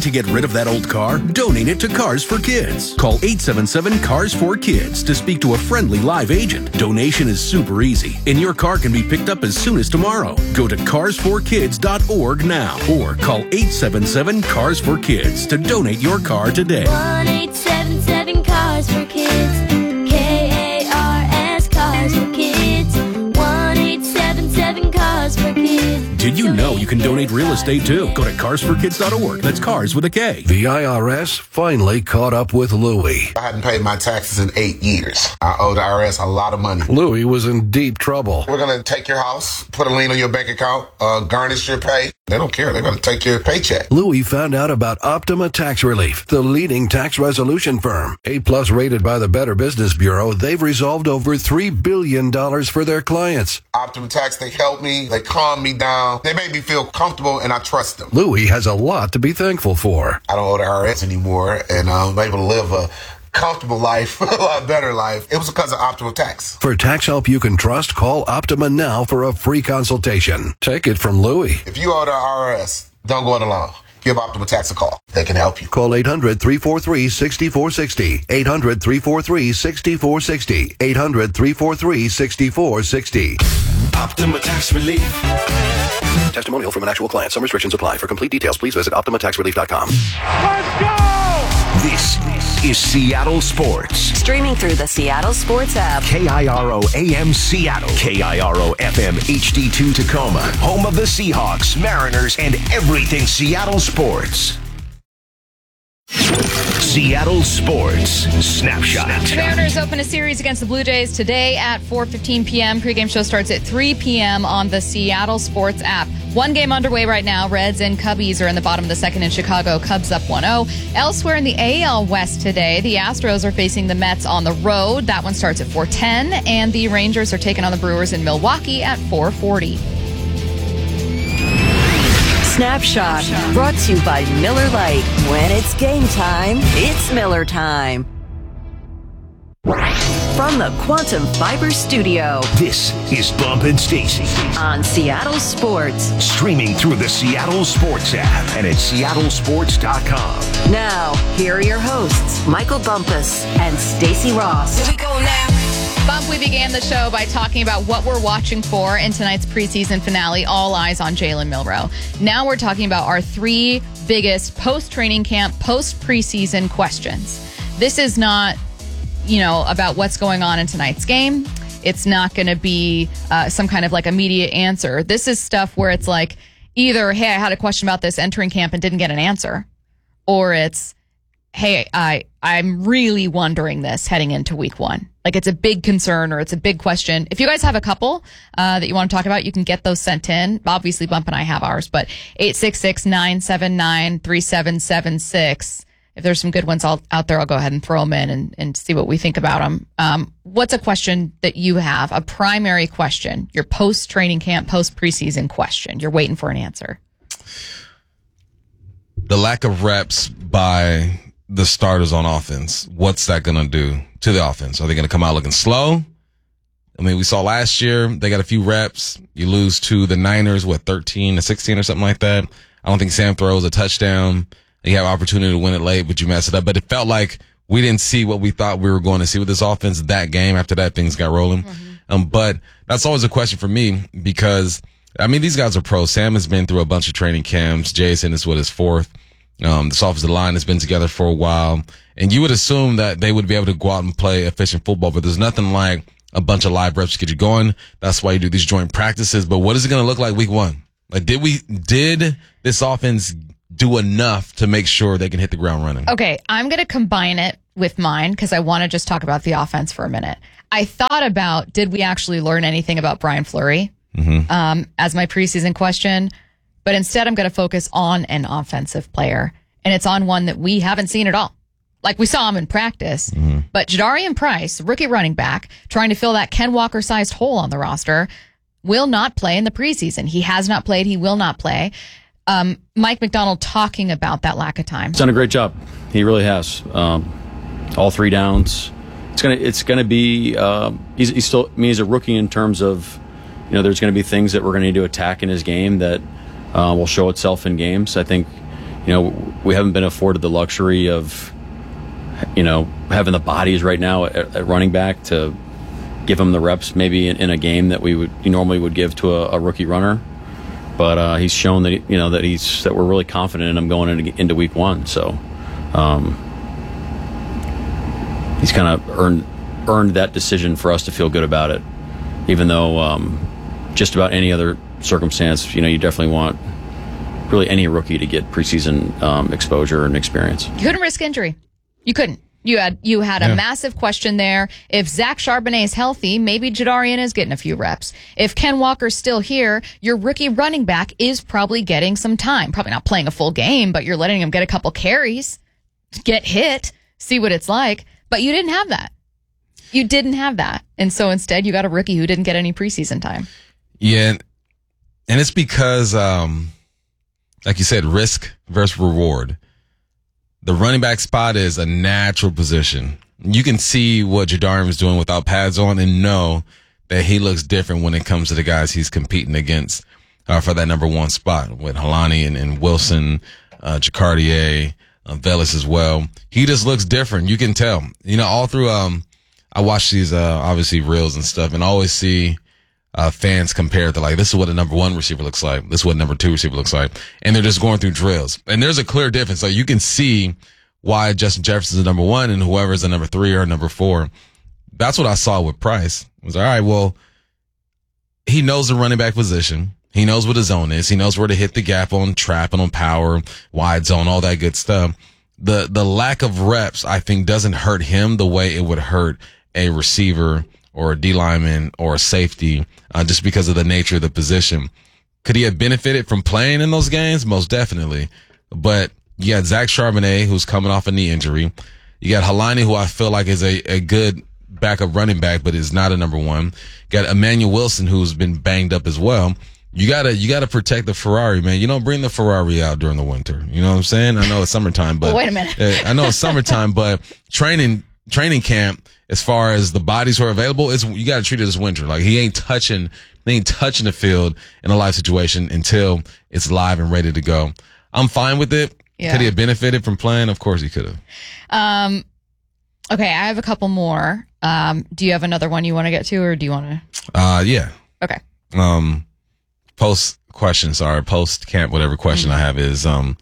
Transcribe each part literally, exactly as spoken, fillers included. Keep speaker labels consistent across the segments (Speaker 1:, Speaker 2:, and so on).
Speaker 1: to get rid of that old car? Donate it to Cars for Kids. Call eight seven seven, C A R S four Kids to speak to a friendly live agent. Donation is super easy, and your car can be picked up as soon as tomorrow. Go to cars for kids dot org now or call eight seven seven, C A R S four Kids to donate your car today.
Speaker 2: one eight seven seven, C A R S for Kids. K A R S, Cars for Kids. one eight seven seven, C A R S for Kids.
Speaker 1: Did you know you can donate real estate too? Go to cars for kids dot org. That's cars with a K.
Speaker 3: The I R S finally caught up with Louie.
Speaker 4: I hadn't paid my taxes in eight years. I owe the I R S a lot of money.
Speaker 3: Louie was in deep trouble.
Speaker 4: We're going to take your house, put a lien on your bank account, uh, garnish your pay. They don't care. They're going to take your paycheck.
Speaker 3: Louie found out about Optima Tax Relief, the leading tax resolution firm. A-plus rated by the Better Business Bureau, they've resolved over three billion dollars for their clients.
Speaker 4: Optima Tax, they help me. They calm me down. They make me feel comfortable, and I trust them.
Speaker 3: Louie has a lot to be thankful for.
Speaker 4: I don't owe the I R S anymore, and I'm able to live a comfortable life, a lot better life. It was because of Optima Tax.
Speaker 3: For tax help you can trust, call Optima now for a free consultation. Take it from Louie.
Speaker 4: If you owe the I R S, don't go it alone. Give Optima Tax a call. They can help you.
Speaker 3: Call eight hundred, three four three, six four six zero. eight hundred, three four three, six four six zero. eight hundred, three four three, six four six zero.
Speaker 5: Optima Tax Relief.
Speaker 3: Testimonial from an actual client. Some restrictions apply. For complete details, please visit optima tax relief dot com.
Speaker 5: Let's go! This is Seattle Sports.
Speaker 6: Streaming through the Seattle Sports app.
Speaker 5: K I R O A M Seattle. K I R O F M H D two Tacoma. Home of the Seahawks, Mariners, and everything Seattle sports. Seattle Sports Snapshot.
Speaker 7: The Mariners open a series against the Blue Jays today at four fifteen p.m. Pre-game show starts at three p.m. on the Seattle Sports app. One game underway right now. Reds and Cubbies are in the bottom of the second in Chicago. Cubs up one oh. Elsewhere in the A L West today, the Astros are facing the Mets on the road. That one starts at four ten. And the Rangers are taking on the Brewers in Milwaukee at four forty.
Speaker 6: Snapshot, brought to you by Miller Lite. When it's game time, it's Miller time. From the Quantum Fiber Studio.
Speaker 5: This is Bump and Stacy
Speaker 6: on Seattle Sports.
Speaker 5: Streaming through the Seattle Sports app and at seattle sports dot com.
Speaker 6: Now, here are your hosts, Michael Bumpus and Stacy Ross.
Speaker 7: Here we go now. Bump, we began the show by talking about what we're watching for in tonight's preseason finale, All Eyes on Jalen Milroe. Now we're talking about our three biggest post-training camp, post-preseason questions. This is not, you know, about what's going on in tonight's game. It's not going to be uh, some kind of like immediate answer. This is stuff where it's like either, hey, I had a question about this entering camp and didn't get an answer, or it's, hey, I, I'm really wondering this heading into week one. Like it's a big concern or it's a big question. If you guys have a couple uh, that you want to talk about, you can get those sent in. Obviously, Bump and I have ours, but eight six six, nine seven nine, three seven seven six. If there's some good ones all, out there, I'll go ahead and throw them in and, and see what we think about them. Um, what's a question that you have, a primary question, your post-training camp, post-preseason question? You're waiting for an answer.
Speaker 8: The lack of reps by the starters on offense, what's that going to do to the offense? Are they going to come out looking slow? I mean, we saw last year, they got a few reps. You lose to the Niners, what, thirteen to sixteen or something like that? I don't think Sam throws a touchdown. You have opportunity to win it late, but you mess it up. But it felt like we didn't see what we thought we were going to see with this offense that game. After that, things got rolling. Mm-hmm. Um, but that's always a question for me because, I mean, these guys are pros. Sam has been through a bunch of training camps. Jason is what his fourth. Um, this offensive line has been together for a while. And you would assume that they would be able to go out and play efficient football, but there's nothing like a bunch of live reps to get you going. That's why you do these joint practices. But what is it going to look like week one? Like, did we, did this offense do enough to make sure they can hit the ground running?
Speaker 7: Okay, I'm going to combine it with mine because I want to just talk about the offense for a minute. I thought about, did we actually learn anything about Brian Fleury mm-hmm. um, as my preseason question? But instead, I'm going to focus on an offensive player, and it's on one that we haven't seen at all. Like, we saw him in practice, mm-hmm. but Jadarian Price, rookie running back, trying to fill that Ken Walker-sized hole on the roster, will not play in the preseason. He has not played. He will not play. Um, Mike McDonald talking about that lack of time.
Speaker 9: He's done a great job. He really has. Um, all three downs. It's gonna. It's gonna be. Um, he's, he's still. I mean, he's a rookie in terms of, you know, there's going to be things that we're going to need to attack in his game that uh, will show itself in games. I think, you know, we haven't been afforded the luxury of, you know, having the bodies right now at, at running back to give him the reps maybe in, in a game that we would you normally would give to a, a rookie runner. But uh, he's shown that you know that he's that we're really confident in him going into, into week one. So um, he's kind of earned earned that decision for us to feel good about it. Even though um, just about any other circumstance, you know, you definitely want really any rookie to get preseason um, exposure and experience.
Speaker 7: You couldn't risk injury. You couldn't. You had you had yeah. a massive question there. If Zach Charbonnet is healthy, maybe Jadarian is getting a few reps. If Ken Walker's still here, your rookie running back is probably getting some time. Probably not playing a full game, but you're letting him get a couple carries, get hit, see what it's like. But you didn't have that. You didn't have that. And so instead, you got a rookie who didn't get any preseason time.
Speaker 8: Yeah, and it's because, um, like you said, risk versus reward. The running back spot is a natural position. You can see what Jadarian is doing without pads on and know that he looks different when it comes to the guys he's competing against uh, for that number one spot with Helani and, and Wilson, uh, Jacardier, uh, Velus as well. He just looks different. You can tell. You know, all through, um, I watch these, uh, obviously reels and stuff and always see Uh, fans compare it to like, this is what a number one receiver looks like. This is what a number two receiver looks like. And they're just going through drills. And there's a clear difference. So you can see why Justin Jefferson is number one and whoever is a number three or number four. That's what I saw with Price. I was like, all right, well, he knows the running back position. He knows what his zone is. He knows where to hit the gap on trap and on power, wide zone, all that good stuff. The, the lack of reps, I think, doesn't hurt him the way it would hurt a receiver or a D lineman or a safety, uh, just because of the nature of the position. Could he have benefited from playing in those games? Most definitely. But you got Zach Charbonnet, who's coming off a knee injury. You got Helani, who I feel like is a, a good backup running back, but is not a number one. You got Emmanuel Wilson, who's been banged up as well. You gotta, you gotta protect the Ferrari, man. You don't bring the Ferrari out during the winter. You know what I'm saying? I know it's summertime, but
Speaker 7: well, wait a minute.
Speaker 8: uh, I know it's summertime, but training, training camp, as far as the bodies who are available, it's, you got to treat it as winter. Like he ain't touching, he ain't touching the field in a live situation until it's live and ready to go. I'm fine with it. Yeah. Could he have benefited from playing? Of course he could have.
Speaker 7: Um, okay, I have a couple more. Um, do you have another one you want to get to, or do you want to?
Speaker 8: Uh, yeah.
Speaker 7: Okay.
Speaker 8: Um, post question, sorry, post camp, whatever question mm-hmm. I have is, um,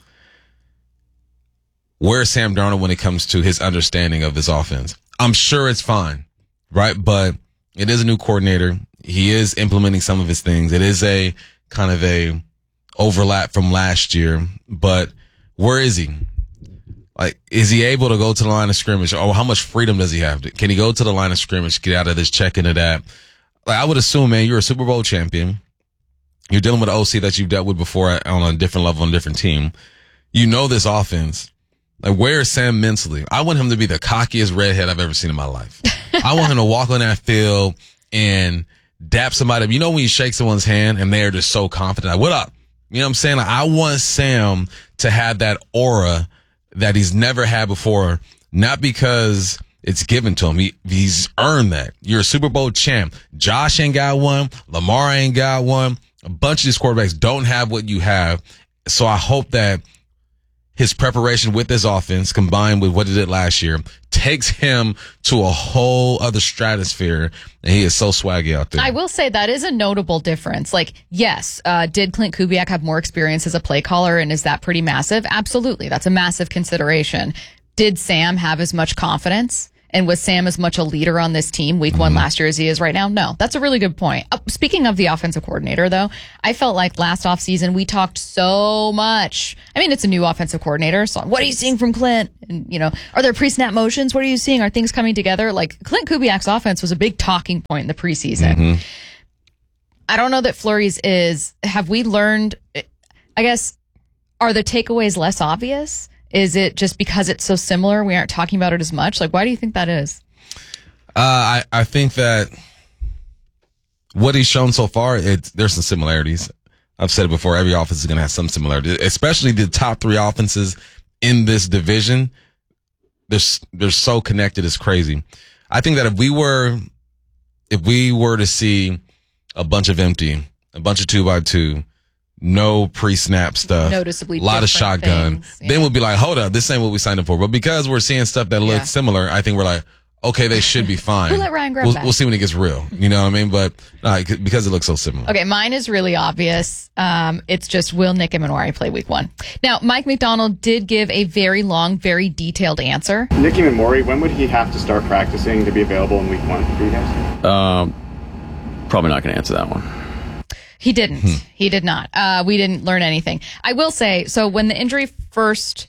Speaker 8: where's Sam Darnold when it comes to his understanding of this offense? I'm sure it's fine, right? But it is a new coordinator. He is implementing some of his things. It is a kind of a overlap from last year, but where is he? Like, is he able to go to the line of scrimmage? Or how much freedom does he have? Can he go to the line of scrimmage, get out of this, check into that? Like, I would assume, man, you're a Super Bowl champion. You're dealing with an O C that you've dealt with before on a different level, on a different team. You know this offense. Like, where is Sam mentally? I want him to be the cockiest redhead I've ever seen in my life. I want him to walk on that field and dap somebody. You know when you shake someone's hand and they're just so confident, like, what up? You know what I'm saying? Like, I want Sam to have that aura that he's never had before, not because it's given to him. He, he's earned that. You're a Super Bowl champ. Josh ain't got one. Lamar ain't got one. A bunch of these quarterbacks don't have what you have. So I hope that his preparation with this offense combined with what he did last year takes him to a whole other stratosphere, and he is so swaggy out there.
Speaker 7: I will say that is a notable difference. Like, yes, uh, did Clint Kubiak have more experience as a play caller, and is that pretty massive? Absolutely. That's a massive consideration. Did Sam have as much confidence? And was Sam as much a leader on this team week one mm-hmm. last year as he is right now? No, that's a really good point. Uh, speaking of the offensive coordinator, though, I felt like last offseason we talked so much. I mean, it's a new offensive coordinator. So what are you seeing from Clint? And, you know, are there pre-snap motions? What are you seeing? Are things coming together? Like, Clint Kubiak's offense was a big talking point in the preseason. Mm-hmm. I don't know that Fleury's is. Have we learned, I guess, are the takeaways less obvious? Is it just because it's so similar, we aren't talking about it as much? Like, why do you think that is?
Speaker 8: Uh, I, I think that what he's shown so far, it's, there's some similarities. I've said it before, every offense is going to have some similarity, especially the top three offenses in this division. They're, they're so connected, it's crazy. I think that if we were, if we were to see a bunch of empty, a bunch of two by two, no pre-snap stuff,
Speaker 7: Noticeably
Speaker 8: a lot of
Speaker 7: different
Speaker 8: shotgun.
Speaker 7: things, yeah.
Speaker 8: Then we'll be like, hold up, this ain't what we signed up for. But because we're seeing stuff that looks
Speaker 7: Yeah.
Speaker 8: similar, I think we're like, okay, they should be fine.
Speaker 7: Who let Ryan grab
Speaker 8: we'll,
Speaker 7: that?
Speaker 8: we'll see when it gets real. You know what I mean? But uh, because it looks so similar.
Speaker 7: Okay, mine is really obvious. Um, it's just, will Nick Emanwari play week one? Now, Mike McDonald did give a very long, very detailed answer.
Speaker 10: Nicky Memori, when would he have to start practicing to be available in week one for you guys?
Speaker 9: Um, probably not going to answer that one.
Speaker 7: He didn't. He did not. Uh, we didn't learn anything. I will say, so when the injury first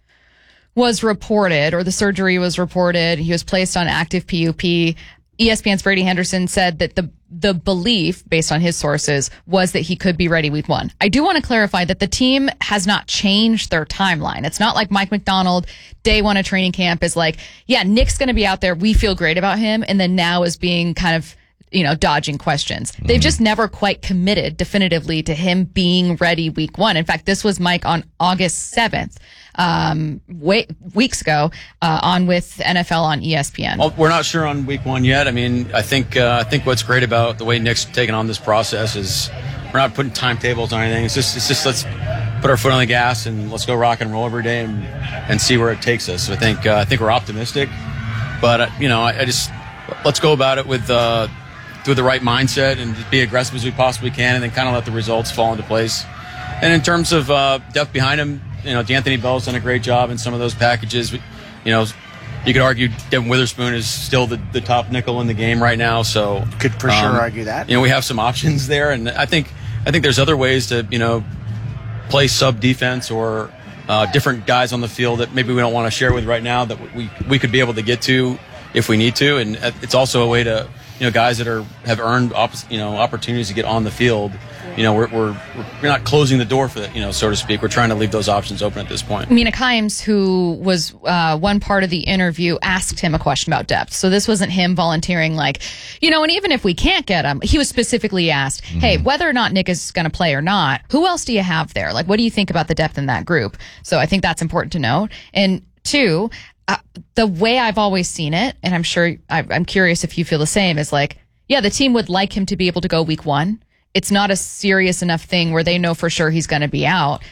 Speaker 7: was reported, or the surgery was reported, he was placed on active P U P. E S P N's Brady Henderson said that the the belief, based on his sources, was that he could be ready week one. I do want to clarify that the team has not changed their timeline. It's not like Mike McDonald, day one of training camp, is like, yeah, Nick's going to be out there. We feel great about him. And then now is being kind of, you know, dodging questions. They've just never quite committed definitively to him being ready week one. In fact, this was Mike on August seventh, um, wait, weeks ago, uh, on with N F L on E S P N.
Speaker 9: Well, we're not sure on week one yet. I mean, I think uh, I think what's great about the way Nick's taken on this process is we're not putting timetables on anything. It's just it's just let's put our foot on the gas and let's go rock and roll every day and, and see where it takes us. So I think uh, I think we're optimistic, but uh, you know, I, I just let's go about it with uh, with the right mindset and just be aggressive as we possibly can, and then kind of let the results fall into place. And in terms of uh, depth behind him, you know, D'Anthony Bell's done a great job in some of those packages. You know, you could argue Devin Witherspoon is still the, the top nickel in the game right now. So
Speaker 11: could for um, sure argue that.
Speaker 9: You know, we have some options there, and I think I think there's other ways to you know play sub defense or uh, different guys on the field that maybe we don't want to share with right now that we we could be able to get to if we need to, and it's also a way to you know guys that are have earned op- you know opportunities to get on the field. You know, we're, we're we're not closing the door for that, you know, so to speak. We're trying to leave those options open at this point.
Speaker 7: Mina Kimes, who was uh, one part of the interview, asked him a question about depth. So this wasn't him volunteering like, you know, and even if we can't get him, he was specifically asked, mm-hmm. hey, whether or not Nick is going to play or not, who else do you have there? Like, what do you think about the depth in that group? So I think that's important to note. And two, uh, the way I've always seen it, and I'm sure I, I'm curious if you feel the same, is like, yeah, the team would like him to be able to go week one. It's not a serious enough thing where they know for sure he's going to be out.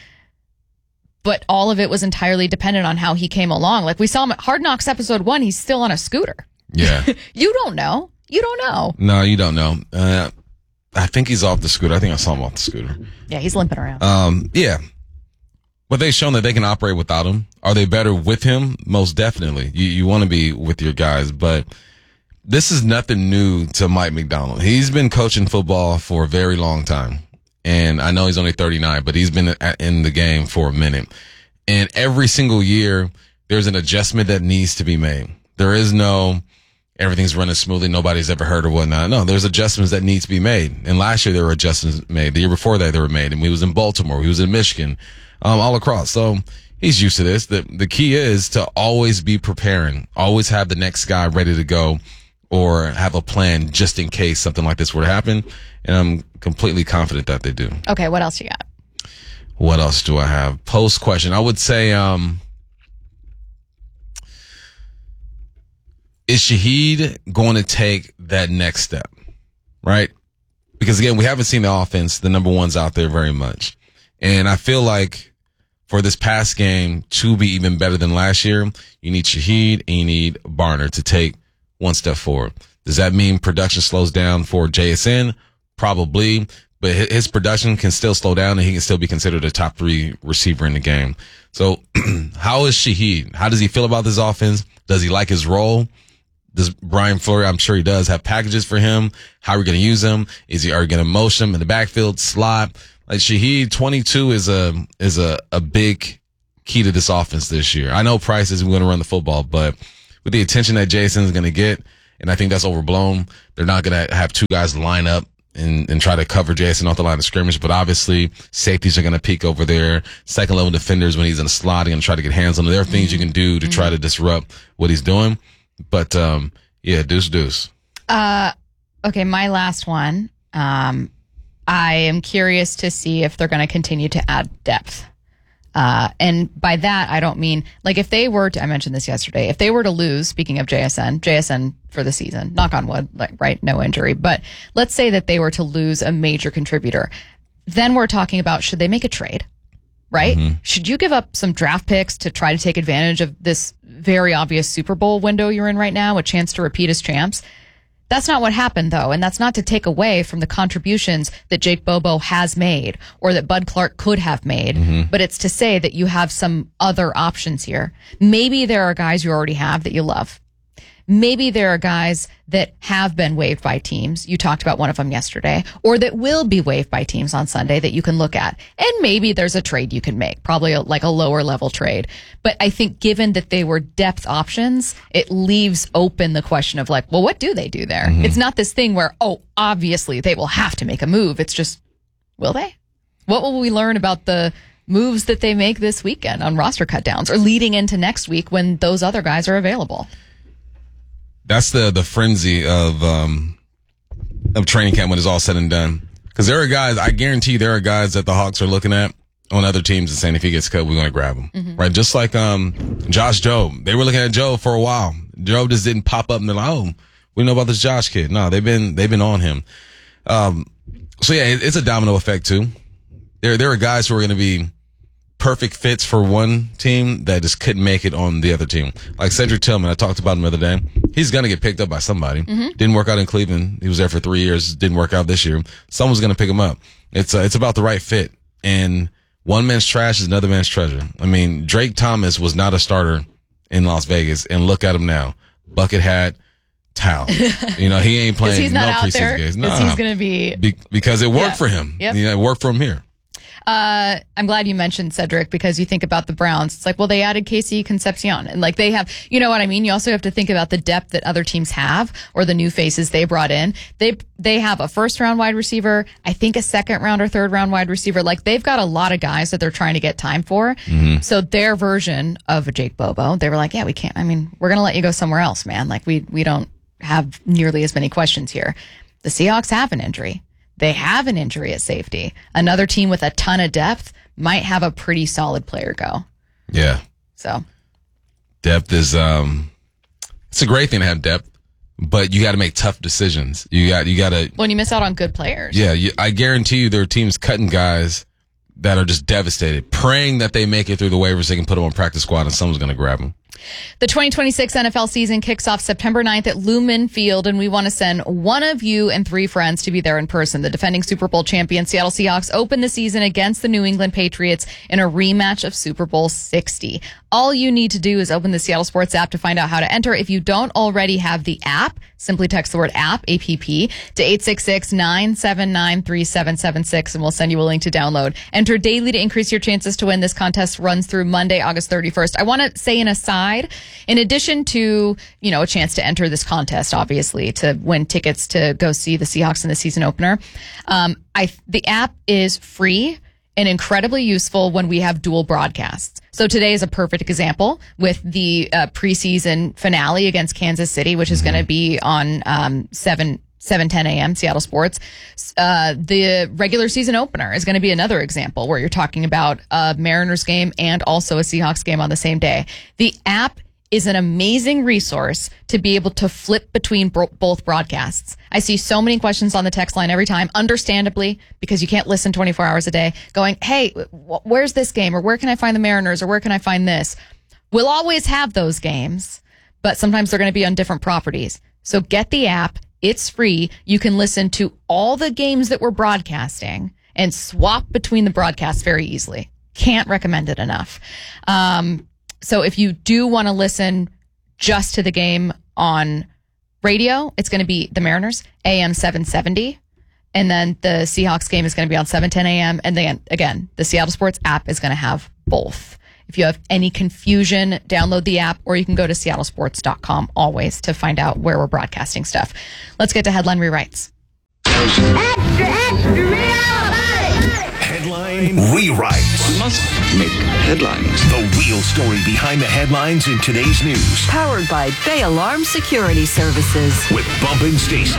Speaker 7: But all of it was entirely dependent on how he came along. Like we saw him at Hard Knocks episode one, he's still on a scooter.
Speaker 8: Yeah.
Speaker 7: You don't know. You don't know.
Speaker 8: No, you don't know. Uh, I think he's off the scooter. I think I saw him off the scooter.
Speaker 7: Yeah, he's limping around.
Speaker 8: Um, yeah. But they've shown that they can operate without him. Are they better with him? Most definitely. You, you want to be with your guys, but this is nothing new to Mike McDonald. He's been coaching football for a very long time. And I know he's only thirty-nine, but he's been in the game for a minute. And every single year, there's an adjustment that needs to be made. There is no, everything's running smoothly, nobody's ever heard or whatnot. No, there's adjustments that need to be made. And last year, there were adjustments made. The year before that, they were made. And he was in Baltimore. He was in Michigan, um, all across. So he's used to this. The, the key is to always be preparing, always have the next guy ready to go, or have a plan just in case something like this were to happen. And I'm completely confident that they do.
Speaker 7: Okay, what else you got?
Speaker 8: What else do I have? Post question. I would say, um, is Shaheed going to take that next step? Right? Because again, we haven't seen the offense, the number ones out there very much. And I feel like for this past game to be even better than last year, you need Shaheed and you need Barner to take one step forward. Does that mean production slows down for J S N? Probably, but his production can still slow down and he can still be considered a top three receiver in the game. So how is Shaheed? How does he feel about this offense? Does he like his role? Does Brian Fleury, I'm sure he does, have packages for him? How are we going to use him? Is he, are we going to motion him in the backfield, slot? Like Shaheed, twenty-two is a, is a, a big key to this offense this year. I know Price isn't going to run the football, but with the attention that Jason is going to get, and I think that's overblown, they're not going to have two guys line up and, and try to cover Jason off the line of scrimmage. But obviously, safeties are going to peek over there. Second level defenders, when he's in a slot, are going to try to get hands on him. There are things you can do to try to disrupt what he's doing. But, um, yeah, deuce, deuce.
Speaker 7: Uh, okay, my last one. Um, I am curious to see if they're going to continue to add depth. Uh, and by that, I don't mean, like, if they were to, I mentioned this yesterday, if they were to lose, speaking of J S N, J S N for the season, knock on wood, like, right, no injury, but let's say that they were to lose a major contributor. then we're talking about, should they make a trade? Right?
Speaker 8: Mm-hmm.
Speaker 7: Should you give up some draft picks to try to take advantage of this very obvious Super Bowl window you're in right now, a chance to repeat as champs? That's not what happened, though, and that's not to take away from the contributions that Jake Bobo has made or that Bud Clark could have made,
Speaker 8: Mm-hmm.
Speaker 7: but it's to say that you have some other options here. Maybe there are guys you already have that you love. Maybe there are guys that have been waived by teams. You talked about one of them yesterday, or that will be waived by teams on Sunday that you can look at. And maybe there's a trade you can make, probably a, like a lower level trade. But I think given that they were depth options, it leaves open the question of like, well, what do they do there?
Speaker 8: Mm-hmm.
Speaker 7: It's not this thing where, oh, obviously they will have to make a move. It's just, will they? What will we learn about the moves that they make this weekend on roster cutdowns or leading into next week when those other guys are available?
Speaker 8: That's the the frenzy of um of training camp when it's all said and done. Because there are guys, I guarantee there are guys that the Hawks are looking at on other teams and saying, if he gets cut, we're going to grab him.
Speaker 7: Mm-hmm.
Speaker 8: Right? Just like um Josh Jobe. They were looking at Joe for a while. Joe just didn't pop up and they're like, oh, we know about this Josh kid. No, they've been they've been on him. Um, so yeah, it, it's a domino effect too. There there are guys who are going to be perfect fits for one team that just couldn't make it on the other team. Like Cedric Tillman, I talked about him the other day. He's going to get picked up by somebody.
Speaker 7: Mm-hmm.
Speaker 8: Didn't work out in Cleveland. He was there for three years. Didn't work out this year. Someone's going to pick him up. It's uh, it's about the right fit. And one man's trash is another man's treasure. I mean, Drake Thomas was not a starter in Las Vegas, and look at him now. Bucket hat, towel. You know, he ain't playing
Speaker 7: he's not
Speaker 8: no
Speaker 7: out
Speaker 8: preseason
Speaker 7: there,
Speaker 8: games.
Speaker 7: because
Speaker 8: No,
Speaker 7: he's going to be...
Speaker 8: Be- because it worked
Speaker 7: Yeah.
Speaker 8: for him.
Speaker 7: Yep.
Speaker 8: You know, it worked for him here.
Speaker 7: Uh, I'm glad you mentioned Cedric, because you think about the Browns. It's like, well, they added Casey Concepcion, and like they have, you know what I mean? You also have to think about the depth that other teams have or the new faces they brought in. They, they have a first round wide receiver, I think a second round or third round wide receiver. Like they've got a lot of guys that they're trying to get time for.
Speaker 8: Mm-hmm.
Speaker 7: So their version of a Jake Bobo, they were like, yeah, we can't, I mean, we're going to let you go somewhere else, man. Like we, we don't have nearly as many questions here. The Seahawks have an injury. They have an injury at safety. Another team with a ton of depth might have a pretty solid player go.
Speaker 8: Yeah.
Speaker 7: So
Speaker 8: Depth is, um, it's a great thing to have depth, but you got to make tough decisions. You got, you got to,
Speaker 7: when you miss out on good players.
Speaker 8: yeah, you, I guarantee you there are teams cutting guys that are just devastated, praying that they make it through the waivers, they can put them on practice squad and someone's going to grab them.
Speaker 7: The twenty twenty-six N F L season kicks off September ninth at Lumen Field, and we want to send one of you and three friends to be there in person. The defending Super Bowl champion Seattle Seahawks open the season against the New England Patriots in a rematch of Super Bowl sixty. All you need to do is open the Seattle Sports app to find out how to enter. If you don't already have the app, simply text the word app, A P P, to eight six six, nine seven nine, three seven seven six, and we'll send you a link to download. Enter daily to increase your chances to win. This contest runs through Monday, August thirty-first. I want to say an aside. In addition to, you know, a chance to enter this contest, obviously, to win tickets to go see the Seahawks in the season opener, um, I the app is free and incredibly useful when we have dual broadcasts. So today is a perfect example with the uh, preseason finale against Kansas City, which is going to be on um, seven seven ten a.m. Seattle Sports. Uh, the regular season opener is going to be another example where you're talking about a Mariners game and also a Seahawks game on the same day. The app is an amazing resource to be able to flip between bro- both broadcasts. I see so many questions on the text line every time, understandably, because you can't listen twenty-four hours a day, going, hey, wh- where's this game? Or where can I find the Mariners? Or where can I find this? We'll always have those games, but sometimes they're going to be on different properties. So get the app. It's free. You can listen to all the games that we're broadcasting and swap between the broadcasts very easily. Can't recommend it enough. Um, So if you do want to listen just to the game on radio, it's going to be the Mariners, A M seven seventy. And then the Seahawks game is going to be on seven ten a.m. And then, again, the Seattle Sports app is going to have both. If you have any confusion, download the app, or you can go to seattle sports dot com always to find out where we're broadcasting stuff. Let's get to headline rewrites.
Speaker 11: Extra, extra, real
Speaker 5: Headline rewrites.
Speaker 12: We must make headlines.
Speaker 5: The real story behind the headlines in today's news.
Speaker 6: Powered by Bay Alarm Security Services.
Speaker 5: With Bump and Stacy.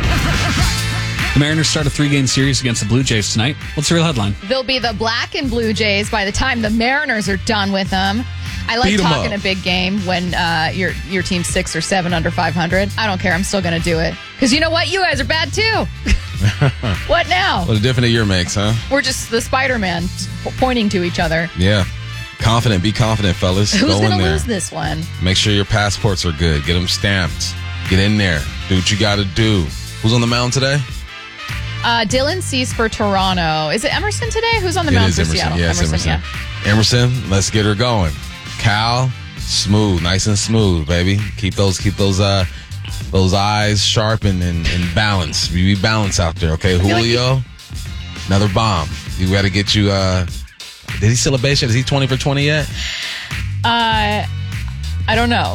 Speaker 12: The Mariners start a three-game series against the Blue Jays tonight. What's the real headline?
Speaker 7: They'll be the Black and Blue Jays by the time the Mariners are done with them. I like
Speaker 8: Beat 'em
Speaker 7: talking
Speaker 8: up.
Speaker 7: a big game when uh, your your team's six or seven under five hundred. I don't care. I'm still going to do it. Because you know what? You guys are bad too. What now?
Speaker 8: What a difference a year makes, huh?
Speaker 7: We're just the Spider-Man pointing to each other.
Speaker 8: Yeah. Confident. Be confident, fellas.
Speaker 7: Who's
Speaker 8: Go
Speaker 7: going
Speaker 8: in
Speaker 7: to
Speaker 8: there.
Speaker 7: lose this one?
Speaker 8: Make sure your passports are good. Get them stamped. Get in there. Do what you got to do. Who's on the mound today?
Speaker 7: Uh, Dylan Cease for Toronto. Is it Emerson today? Who's on the
Speaker 8: It
Speaker 7: mound
Speaker 8: is
Speaker 7: for
Speaker 8: Emerson.
Speaker 7: Seattle?
Speaker 8: Yes, Emerson.
Speaker 7: yeah.
Speaker 8: Emerson, let's get her going. Cal, smooth, nice and smooth, baby. Keep those, keep those, uh, those eyes sharp and, and, and balanced. We be balanced out there, okay? Julio, like he- another bomb. You got to get you. Uh, did he still a base yet? Is he twenty for twenty yet?
Speaker 7: Uh, I don't know.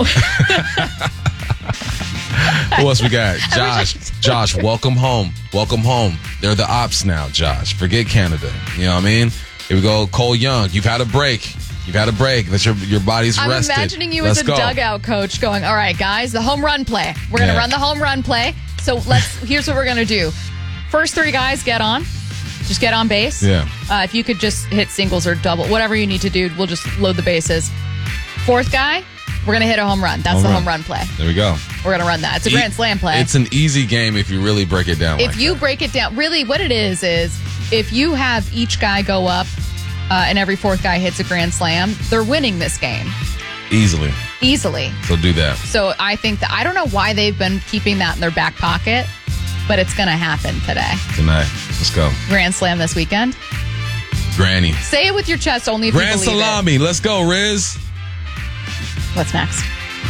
Speaker 8: Who else we got? Josh. Josh, welcome home. Welcome home. They're the ops now, Josh. Forget Canada. You know what I mean? Here we go. Cole Young, you've had a break. You've had a break. That's your your body's
Speaker 7: I'm
Speaker 8: rested.
Speaker 7: imagining you
Speaker 8: Let's
Speaker 7: as a
Speaker 8: go.
Speaker 7: dugout coach going, all right, guys, the home run play. We're going to
Speaker 8: Yeah.
Speaker 7: run the home run play. So let's. Here's what we're going to do. First three guys get on. Just get on base.
Speaker 8: Yeah.
Speaker 7: Uh, if you could just hit singles or double, whatever you need to do, we'll just load the bases. Fourth guy, we're going to hit a home run. That's
Speaker 8: Home
Speaker 7: the
Speaker 8: run.
Speaker 7: home run play.
Speaker 8: There we go.
Speaker 7: We're going to run that. It's a
Speaker 8: E-
Speaker 7: grand slam play.
Speaker 8: It's an easy game if you really break it down.
Speaker 7: If
Speaker 8: like
Speaker 7: you break it down, really what it is is if you have each guy go up uh, and every fourth guy hits a grand slam, they're winning this game
Speaker 8: that. Easily.
Speaker 7: easily.
Speaker 8: So do that.
Speaker 7: So I think that I don't know why they've been keeping that in their back pocket, but it's going to happen today.
Speaker 8: Tonight. Let's go.
Speaker 7: Grand slam this weekend.
Speaker 8: Granny.
Speaker 7: Say it with your chest only if
Speaker 8: Grand
Speaker 7: you believe
Speaker 8: salami. Let's go, Riz.
Speaker 7: it. What's next?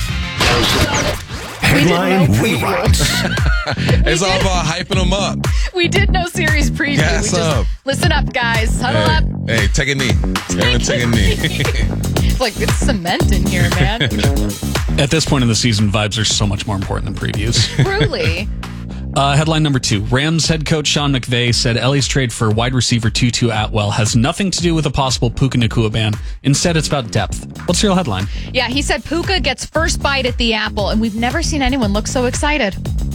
Speaker 5: Headline
Speaker 7: We didn't know
Speaker 5: rewrites.
Speaker 8: It's all about hyping them up.
Speaker 7: We did no series preview.
Speaker 8: Gas
Speaker 7: we just,
Speaker 8: up.
Speaker 7: Listen up, guys. Huddle
Speaker 8: Hey,
Speaker 7: up.
Speaker 8: hey, take a knee. Everyone take a knee.
Speaker 7: It's like it's cement in here, man.
Speaker 12: At this point in the season, vibes are so much more important than previews.
Speaker 7: Truly.
Speaker 12: Uh, headline number two. Rams head coach Sean McVay said Ellie's trade for wide receiver Tutu Atwell has nothing to do with a possible Puka Nacua ban. Instead, it's about depth. What's the real headline?
Speaker 7: Yeah, he said Puka gets first bite at the apple, and we've never seen anyone look so excited.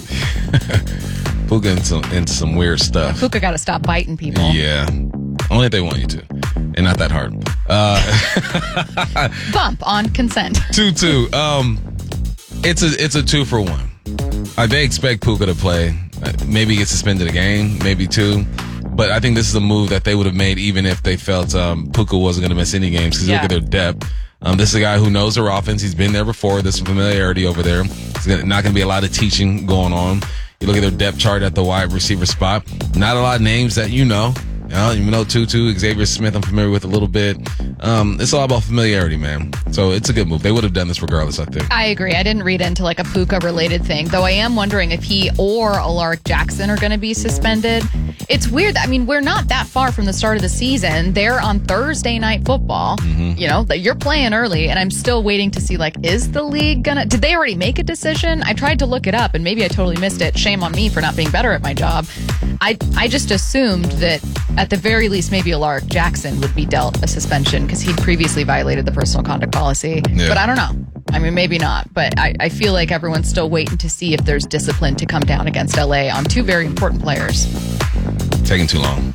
Speaker 8: Puka into, into some weird stuff.
Speaker 7: Puka got to stop biting people.
Speaker 8: Yeah. Only if they want you to. And not that hard. Uh,
Speaker 7: Bump on consent.
Speaker 8: two two. Um, it's a it's a two for one. Uh, they expect Puka to play. Uh, maybe get suspended a game, maybe two. But I think this is a move that they would have made even if they felt um, Puka wasn't going to miss any games because
Speaker 7: Yeah.
Speaker 8: look at their depth. Um, this is a guy who knows their offense. He's been there before. There's some familiarity over there. There's gonna, not going to be a lot of teaching going on. You look at their depth chart at the wide receiver spot. Not a lot of names that you know. You know, you know Tutu, Xavier Smith, I'm familiar with a little bit. Um, it's all about familiarity, man. So it's a good move. They would have done this regardless, I think.
Speaker 7: I agree. I didn't read into like a Puka related thing, though I am wondering if he or Alaric Jackson are going to be suspended. It's weird. I mean, we're not that far from the start of the season. They're on Thursday night football.
Speaker 8: Mm-hmm.
Speaker 7: You know, that you're playing early, and I'm still waiting to see like, is the league gonna? Did they already make a decision? I tried to look it up, and maybe I totally missed it. Shame on me for not being better at my job. I I just assumed that at the very least, maybe Alaric Jackson would be dealt a suspension because he'd previously violated the personal conduct policy.
Speaker 8: Yeah.
Speaker 7: But I don't know. I mean, maybe not. But I, I feel like everyone's still waiting to see if there's discipline to come down against L A on two very important players.
Speaker 8: Taking too long.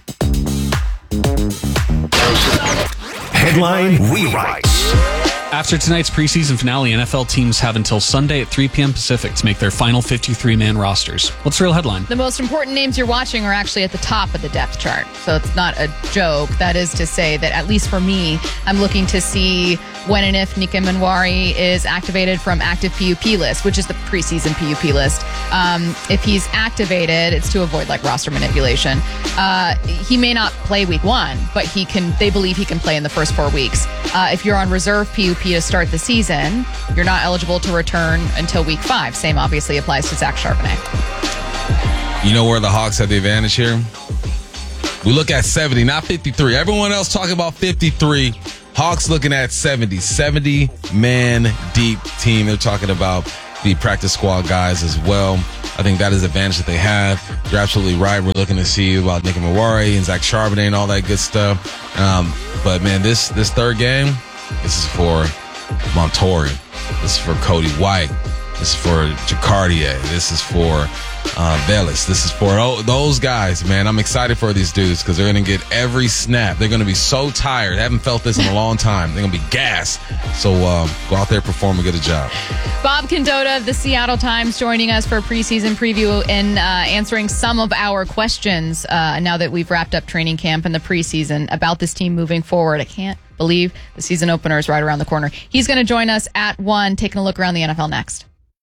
Speaker 5: Headline rewrites.
Speaker 12: After tonight's preseason finale, N F L teams have until Sunday at three p.m. Pacific to make their final fifty-three man rosters. What's the real headline?
Speaker 7: The most important names you're watching are actually at the top of the depth chart. So it's not a joke. That is to say that, at least for me, I'm looking to see when and if Nika Manwari is activated from active P U P list, which is the preseason P U P list. Um, if he's activated, it's to avoid like roster manipulation. Uh, he may not play week one, but he can. They believe he can play in the first four weeks. Uh, if you're on reserve P U P to start the season, you're not eligible to return until week five. Same obviously applies to Zach Charbonnet.
Speaker 8: You know where the Hawks have the advantage here? We look at seventy, not fifty-three. Everyone else talking about fifty-three. Hawks looking at seventy. seventy-man deep team. They're talking about the practice squad guys as well. I think that is the advantage that they have. You're absolutely right. We're looking to see about Nika Manwari and Zach Charbonnet and all that good stuff. Um, but, man, this this third game, this is for Montori. This is for Cody White. This is for Jacardier. This is for uh, Velas. This is for oh, those guys, man. I'm excited for these dudes because they're going to get every snap. They're going to be so tired. They haven't felt this in a long time. They're going to be gassed. So um, go out there, perform, and get a job.
Speaker 7: Bob Condotta of the Seattle Times joining us for a preseason preview and uh, answering some of our questions uh, now that we've wrapped up training camp and the preseason about this team moving forward. I can't believe the season opener is right around the corner. He's going to join us at one, taking a look around the N F L next.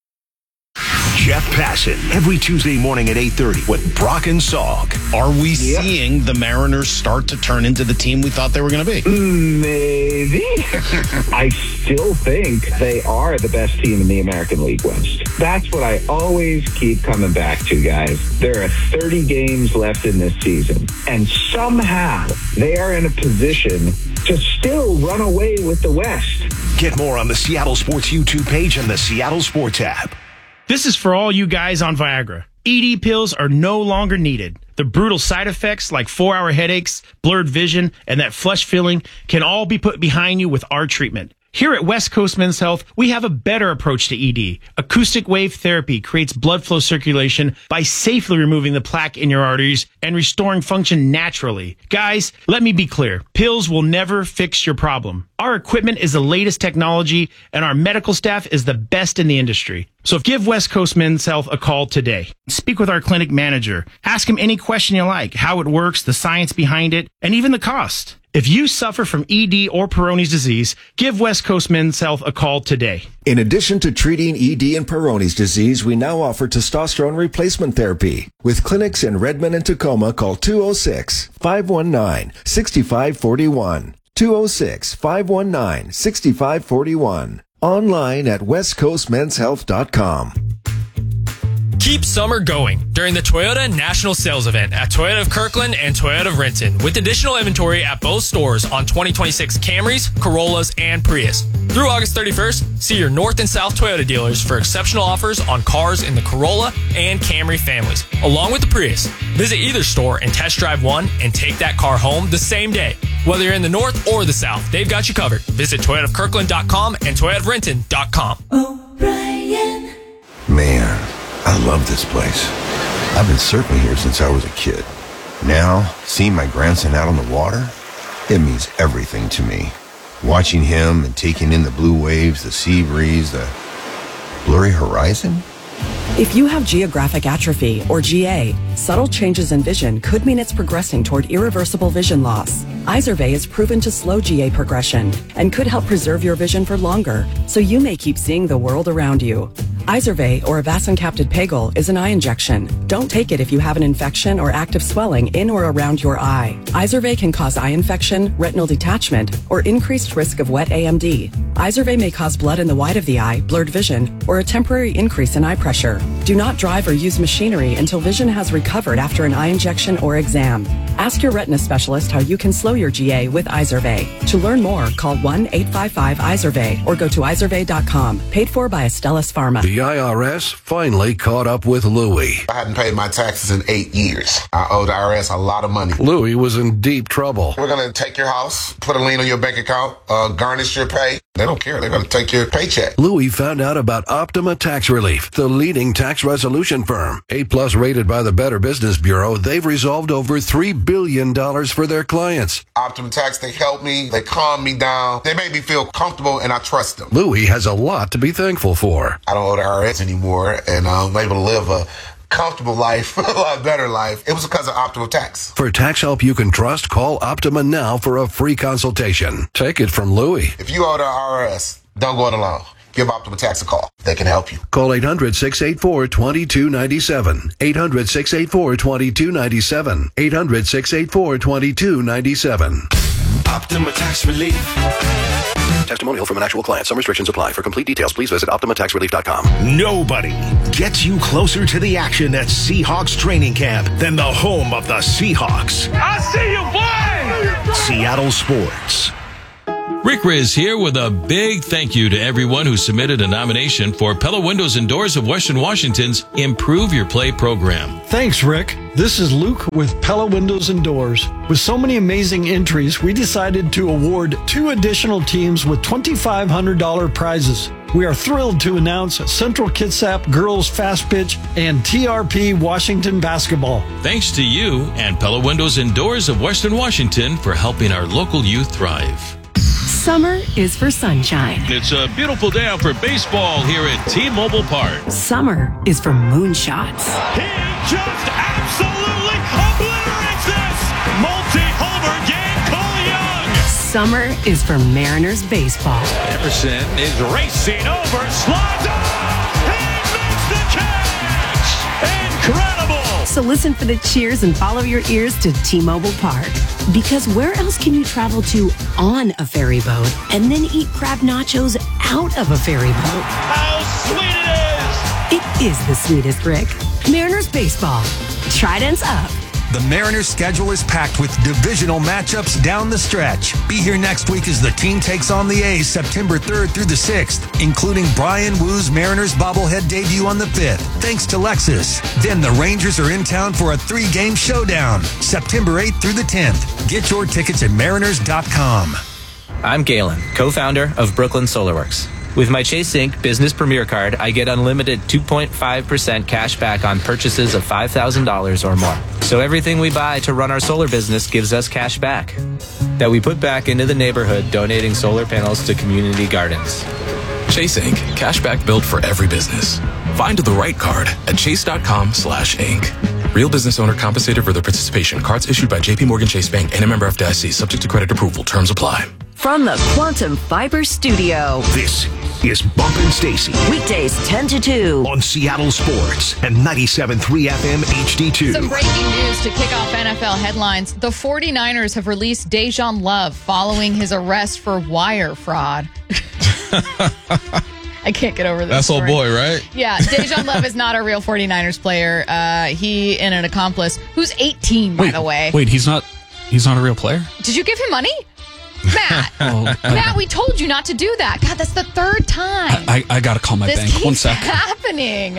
Speaker 5: Jeff Passan, every Tuesday morning at eight thirty with Brock and Salk.
Speaker 13: Are we yep. seeing the Mariners start to turn into the team we thought they were going to be?
Speaker 14: Maybe. I still think they are the best team in the American League West. That's what I always keep coming back to, guys. There are thirty games left in this season, and somehow they are in a position to still run away with the West.
Speaker 5: Get more on the Seattle Sports YouTube page and the Seattle Sports app.
Speaker 15: This is for all you guys on Viagra. E D pills are no longer needed. The brutal side effects like four-hour headaches, blurred vision, and that flush feeling can all be put behind you with our treatment. Here at West Coast Men's Health, we have a better approach to E D. Acoustic wave therapy creates blood flow circulation by safely removing the plaque in your arteries and restoring function naturally. Guys, let me be clear. Pills will never fix your problem. Our equipment is the latest technology, and our medical staff is the best in the industry. So give West Coast Men's Health a call today. Speak with our clinic manager. Ask him any question you like, how it works, the science behind it, and even the cost. If you suffer from E D or Peyronie's disease, give West Coast Men's Health a call today.
Speaker 16: In addition to treating E D and Peyronie's disease, we now offer testosterone replacement therapy. With clinics in Redmond and Tacoma, call two oh six, five one nine, six five four one. two oh six, five one nine, six five four one. Online at west coast men's health dot com.
Speaker 17: Keep summer going during the Toyota National Sales Event at Toyota of Kirkland and Toyota of Renton, with additional inventory at both stores on twenty twenty-six Camrys, Corollas, and Prius. Through August thirty-first, see your North and South Toyota dealers for exceptional offers on cars in the Corolla and Camry families, along with the Prius. Visit either store and test drive one and take that car home the same day. Whether you're in the North or the South, they've got you covered. Visit Toyota of Kirkland dot com and Toyota of Renton dot com.
Speaker 18: O'Brien. Man, I love this place. I've been surfing here since I was a kid. Now, seeing my grandson out on the water, it means everything to me. Watching him and taking in the blue waves, the sea breeze, the blurry horizon.
Speaker 19: If you have geographic atrophy, or G A, subtle changes in vision could mean it's progressing toward irreversible vision loss. Izervay is proven to slow G A progression and could help preserve your vision for longer, so you may keep seeing the world around you. Izervay, or avacincaptad pegol, is an eye injection. Don't take it if you have an infection or active swelling in or around your eye. Izervay can cause eye infection, retinal detachment, or increased risk of wet A M D. Izervay may cause blood in the white of the eye, blurred vision, or a temporary increase in eye pressure. Do not drive or use machinery until vision has recovered after an eye injection or exam. Ask your retina specialist how you can slow your G A with Izervay. To learn more, call one eight five five Izervay or go to izervay dot com. Paid for by Astellas Pharma.
Speaker 3: The I R S finally caught up with Louie.
Speaker 4: I hadn't paid my taxes in eight years. I owe the I R S a lot of money.
Speaker 3: Louie was in deep trouble.
Speaker 4: We're going to take your house, put a lien on your bank account, uh, garnish your pay. They don't care. They're going to take your paycheck.
Speaker 3: Louie found out about Optima Tax Relief, the leading tax resolution firm. A-plus rated by the Better Business Bureau, they've resolved over three billion dollars for their clients.
Speaker 4: Optima Tax, they help me. They calm me down. They make me feel comfortable, and I trust them.
Speaker 3: Louie has a lot to be thankful for.
Speaker 4: I don't owe the I R S anymore, and I'm able to live a comfortable life, a lot better life. It was because of Optima Tax.
Speaker 3: For tax help you can trust, call Optima now for a free consultation. Take it from Louie.
Speaker 4: If you owe the I R S, don't go it alone. Give Optima Tax a call. They can help you.
Speaker 3: Call eight hundred, six eight four, two two nine seven. eight hundred, six eight four, two two nine seven. eight hundred, six eight four, two two nine seven.
Speaker 5: Optima Tax Relief.
Speaker 3: Testimonial from an actual client. Some restrictions apply. For complete details, please visit optima tax relief dot com.
Speaker 5: Nobody gets you closer to the action at Seahawks training camp than the home of the Seahawks.
Speaker 11: I see you, boy!
Speaker 5: Seattle Sports.
Speaker 20: Rick Riz here with a big thank you to everyone who submitted a nomination for Pella Windows and Doors of Western Washington's Improve Your Play program.
Speaker 21: Thanks, Rick. This is Luke with Pella Windows and Doors. With so many amazing entries, we decided to award two additional teams with twenty-five hundred dollars prizes. we are thrilled to announce Central Kitsap Girls Fast Pitch and T R P Washington Basketball.
Speaker 20: Thanks to you and Pella Windows and Doors of Western Washington for helping our local youth thrive.
Speaker 2: Summer is for sunshine.
Speaker 20: It's a beautiful day out for baseball here at T-Mobile Park.
Speaker 2: Summer is for moonshots.
Speaker 11: He just absolutely obliterates this! Multi-homer game, Cole Young!
Speaker 2: Summer is for Mariners baseball.
Speaker 11: Emerson is racing over, slides off! He makes the catch! Incredible!
Speaker 2: So listen for the cheers and follow your ears to T-Mobile Park. Because where else can you travel to on a ferry boat and then eat crab nachos out of a ferry boat?
Speaker 11: How sweet it is!
Speaker 2: It is the sweetest, Rick. Mariners baseball. Tridents up.
Speaker 22: The Mariners' schedule is packed with divisional matchups down the stretch. Be here next week as the team takes on the A's September third through the sixth, including Brian Woo's Mariners bobblehead debut on the fifth, thanks to Lexus. Then the Rangers are in town for a three-game showdown, September eighth through the tenth. Get your tickets at mariners dot com.
Speaker 23: I'm Galen, co-founder of Brooklyn SolarWorks. With my Chase Inc Business Premier Card, I get unlimited two point five percent cash back on purchases of five thousand dollars or more. So everything we buy to run our solar business gives us cash back that we put back into the neighborhood, donating solar panels to community gardens.
Speaker 24: Chase Incorporated. Cashback built for every business. Find the right card at chase.com slash Inc. Real business owner compensated for their participation. Cards issued by J P Morgan Chase Bank and a member F D I C. Subject to credit approval. Terms apply.
Speaker 6: From the Quantum Fiber Studio.
Speaker 5: This is Bumpin' Stacy.
Speaker 6: Weekdays ten to two.
Speaker 5: On Seattle Sports and ninety-seven point three F M H D two.
Speaker 7: Some breaking news to kick off N F L headlines. The 49ers have released Dejan Love following his arrest for wire fraud. I can't get over this.
Speaker 8: That's old boy, right?
Speaker 7: Yeah, Dejan Love is not a real 49ers player. Uh, he and an accomplice who's eighteen, by
Speaker 12: wait,
Speaker 7: the way.
Speaker 12: Wait, he's not he's not a real player?
Speaker 7: Did you give him money? Matt,
Speaker 12: oh,
Speaker 7: Matt, we told you not to do that. God, that's the third time.
Speaker 12: I, I, I got to call my
Speaker 7: this
Speaker 12: bank.
Speaker 7: keeps
Speaker 12: One sec.
Speaker 7: happening.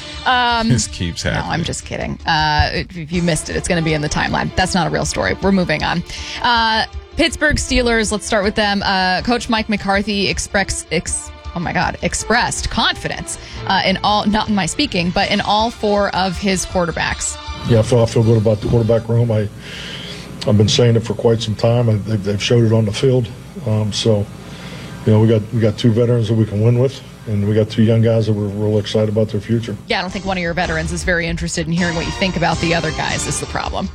Speaker 7: Um,
Speaker 8: this keeps happening.
Speaker 7: No, I'm just kidding. Uh, if you missed it, it's going to be in the timeline. That's not a real story. We're moving on. Uh, Pittsburgh Steelers, let's start with them. Uh, Coach Mike McCarthy express, ex, oh my God, expressed confidence uh, in all, not in my speaking, but in all four of his quarterbacks.
Speaker 25: Yeah, I feel, I feel good about the quarterback room. I, I've been saying it for quite some time. I, they've, they've showed it on the field. Um, so, you know, we got we got two veterans that we can win with, and we got two young guys that we're real excited about their future.
Speaker 7: Yeah, I don't think one of your veterans is very interested in hearing what you think about the other guys is the problem.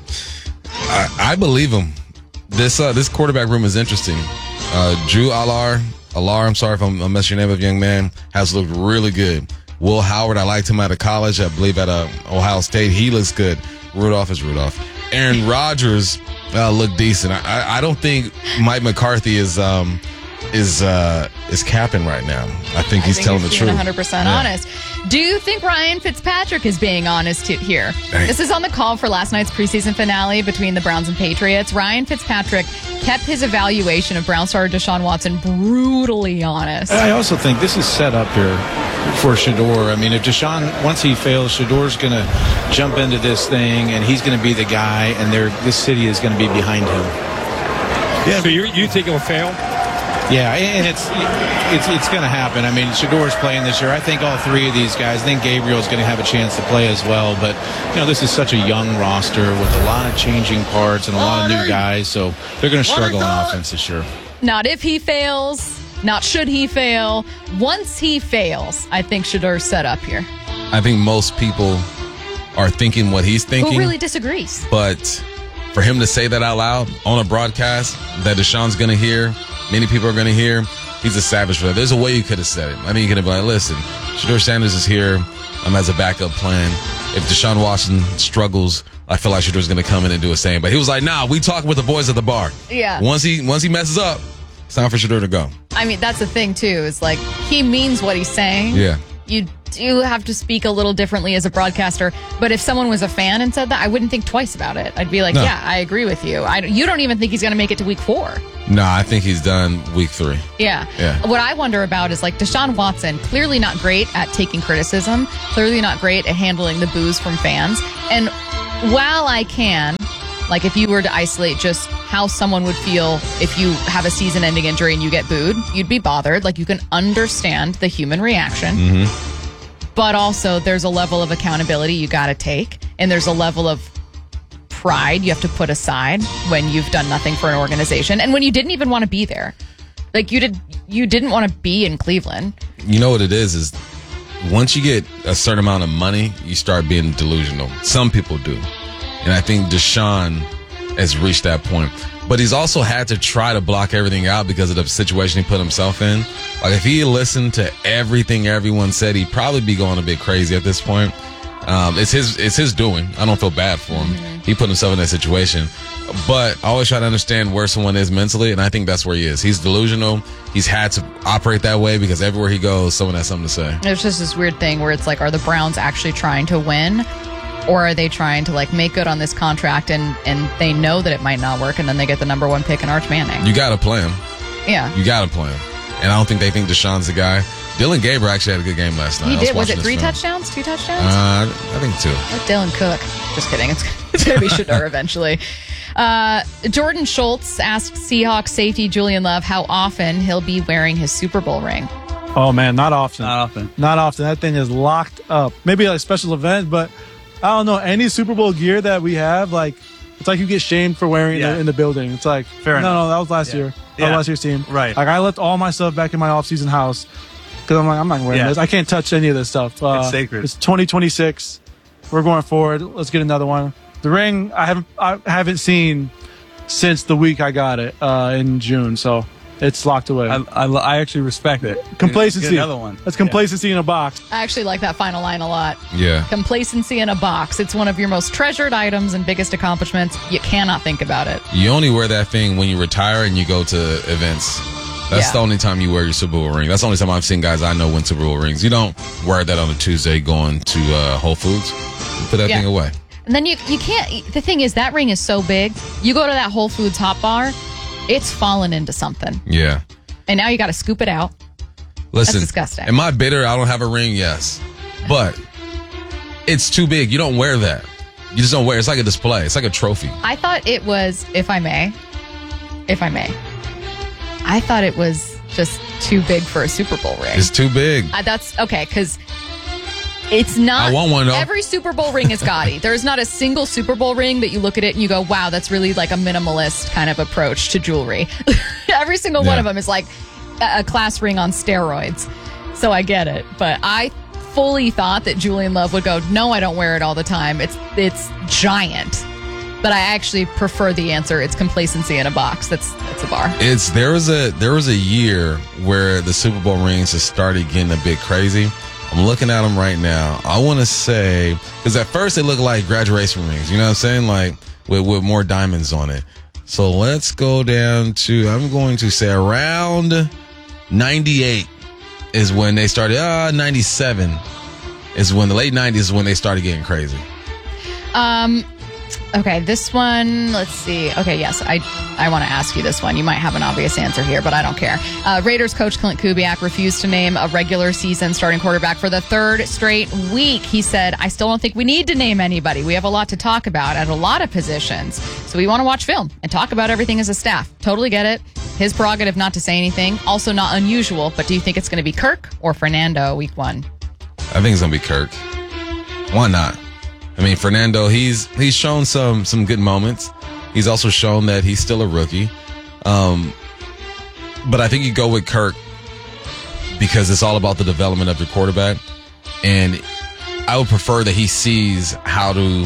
Speaker 8: I, I believe him. This uh, this quarterback room is interesting. Uh, Drew Allar, Allar, I'm sorry if I'm, I'm messing your name up, young man, has looked really good. Will Howard, I liked him out of college. I believe at uh, Ohio State. He looks good. Rudolph is Rudolph. Aaron Rodgers uh, looked decent. I, I don't think Mike McCarthy is um, is uh, is capping right now. I think he's
Speaker 7: I think
Speaker 8: telling
Speaker 7: he's
Speaker 8: the
Speaker 7: being
Speaker 8: truth.
Speaker 7: one hundred percent
Speaker 8: Yeah.
Speaker 7: honest. Do you think Ryan Fitzpatrick is being honest t- here?
Speaker 8: Dang.
Speaker 7: This is on the call for last night's preseason finale between the Browns and Patriots. Ryan Fitzpatrick kept his evaluation of Brown star Deshaun Watson brutally honest.
Speaker 26: I also think this is set up here for Shador. I mean, if Deshaun, once he fails, Shador's going to jump into this thing, and he's going to be the guy, and they're, this city is going to be behind him.
Speaker 27: Yeah, so you you think he'll fail?
Speaker 26: Yeah, and it's it's it's going to happen. I mean, Shador's playing this year. I think all three of these guys. I think Gabriel's going to have a chance to play as well. But you know, this is such a young roster with a lot of changing parts and a lot of new guys, so they're going to struggle on offense this year.
Speaker 7: Not if he fails, not should he fail. Once he fails, I think Shador's set up here.
Speaker 8: I think most people are thinking what he's thinking.
Speaker 7: Who really disagrees?
Speaker 8: But for him to say that out loud on a broadcast that Deshaun's going to hear, many people are going to hear, he's a savage for that. There's a way you could have said it. I mean, you could have been like, listen, Shador Sanders is here um, as a backup plan. If Deshaun Watson struggles, I feel like Shador's going to come in and do a same. But he was like, nah, we talking with the boys at the bar.
Speaker 7: Yeah.
Speaker 8: Once he once he messes up, it's time for Shador to go.
Speaker 7: I mean, that's the thing, too, is like he means what he's saying.
Speaker 8: Yeah.
Speaker 7: You do have to speak a little differently as a broadcaster. But if someone was a fan and said that, I wouldn't think twice about it. I'd be like,
Speaker 8: No.
Speaker 7: yeah, I agree with you. I, you don't even think he's going to make it to week four.
Speaker 8: No, I think he's done week three.
Speaker 7: Yeah.
Speaker 8: Yeah.
Speaker 7: What I wonder about is like Deshaun Watson, clearly not great at taking criticism, clearly not great at handling the boos from fans. And while I can, like if you were to isolate just how someone would feel if you have a season-ending injury and you get booed. You'd be bothered. Like, you can understand the human reaction.
Speaker 8: Mm-hmm.
Speaker 7: But also, there's a level of accountability you got to take, and there's a level of pride you have to put aside when you've done nothing for an organization and when you didn't even want to be there. Like, you did, you didn't want to be in Cleveland.
Speaker 8: You know what it is? Is once you get a certain amount of money, you start being delusional. Some people do, and I think Deshaun has reached that point. But he's also had to try to block everything out because of the situation he put himself in. Like, if he listened to everything everyone said, he'd probably be going a bit crazy at this point. Um, it's his it's his doing. I don't feel bad for him. Mm-hmm. He put himself in that situation. But I always try to understand where someone is mentally, and I think that's where he is. He's delusional. He's had to operate that way because everywhere he goes, someone has something to say.
Speaker 7: There's just this weird thing where it's like, are the Browns actually trying to win? Or are they trying to, like, make good on this contract and, and they know that it might not work, and then they get the number one pick in Arch Manning?
Speaker 8: You got to play him.
Speaker 7: Yeah.
Speaker 8: You got to play him. And I don't think they think Deshaun's the guy. Dylan Gabriel actually had a good game last night.
Speaker 7: He did. Was,
Speaker 8: was
Speaker 7: it three
Speaker 8: film.
Speaker 7: touchdowns? Two touchdowns?
Speaker 8: Uh, I think two.
Speaker 7: Like Dylan Cook. Just kidding. It's, it's going to be Shador eventually. Uh, Jordan Schultz asked Seahawks safety Julian Love how often he'll be wearing his Super Bowl ring.
Speaker 1: Oh, man, not often.
Speaker 9: Not often.
Speaker 1: Not often. That thing is locked up. Maybe like a special event, but I don't know. Any Super Bowl gear that we have, like, it's like you get shamed for wearing
Speaker 9: yeah.
Speaker 1: it in the building. It's like,
Speaker 9: Fair
Speaker 1: no,
Speaker 9: enough.
Speaker 1: no, that was last
Speaker 9: yeah.
Speaker 1: year. That
Speaker 9: Yeah.
Speaker 1: was last year's team.
Speaker 9: Right.
Speaker 1: Like, I left all my stuff back in my off-season house because I'm like, I'm not wearing
Speaker 9: Yeah.
Speaker 1: this. I can't touch any of this stuff. Uh,
Speaker 9: It's sacred.
Speaker 1: It's twenty twenty-six. We're going forward. Let's get another one. The ring, I haven't, I haven't seen since the week I got it uh, in June, so it's locked away.
Speaker 9: I, I, I actually respect it.
Speaker 1: Complacency.
Speaker 9: Get another one.
Speaker 1: That's complacency in a box.
Speaker 7: I actually like that final line a lot.
Speaker 8: Yeah.
Speaker 7: Complacency in a box. It's one of your most treasured items and biggest accomplishments. You cannot think about it.
Speaker 8: You only wear that thing when you retire and you go to events. That's
Speaker 7: Yeah.
Speaker 8: the only time you wear your Super Bowl ring. That's the only time I've seen guys I know win Super Bowl rings. You don't wear that on a Tuesday going to uh, Whole Foods. You put that
Speaker 7: Yeah.
Speaker 8: thing away.
Speaker 7: And then you you can't. The thing is, that ring is so big. You go to that Whole Foods hot bar, it's fallen into something.
Speaker 8: Yeah.
Speaker 7: And now you got to scoop it out.
Speaker 8: Listen,
Speaker 7: That's disgusting.
Speaker 8: Am I bitter? I don't have a ring, yes. But it's too big. You don't wear that. You just don't wear it. It's like a display. It's like a trophy.
Speaker 7: I thought it was, if I may, if I may, I thought it was just too big for a Super Bowl ring.
Speaker 8: It's too big.
Speaker 7: Uh, that's okay, because it's not.
Speaker 8: I want one, though.
Speaker 7: Every Super Bowl ring is gaudy. There's not a single Super Bowl ring that you look at it and you go, wow, that's really like a minimalist kind of approach to jewelry. Every single one
Speaker 8: Yeah.
Speaker 7: of them is like a a class ring on steroids. So I get it. But I fully thought that Julian Love would go, no, I don't wear it all the time. It's it's giant. But I actually prefer the answer. It's complacency in a box. That's that's a bar.
Speaker 8: It's there was a there was a year where the Super Bowl rings just started getting a bit crazy. I'm looking at them right now. I want to say, because at first they look like graduation rings. You know what I'm saying? Like with with more diamonds on it. So let's go down to, I'm going to say around ninety-eight is when they started. Uh, ninety-seven is when the late nineties is when they started getting crazy.
Speaker 7: Um, okay, this one, let's see. Okay, yes, I I want to ask you this one. You might have an obvious answer here, but I don't care. Uh, Raiders coach Clint Kubiak refused to name a regular season starting quarterback for the third straight week. He said, I still don't think we need to name anybody. We have a lot to talk about at a lot of positions. So we want to watch film and talk about everything as a staff. Totally get it. His prerogative not to say anything. Also not unusual, but do you think it's going to be Kirk or Fernando week one?
Speaker 8: I think it's gonna be Kirk. Why not? I mean, Fernando, he's he's shown some some good moments. He's also shown that he's still a rookie. Um, but I think you go with Kirk because it's all about the development of your quarterback. And I would prefer that he sees how to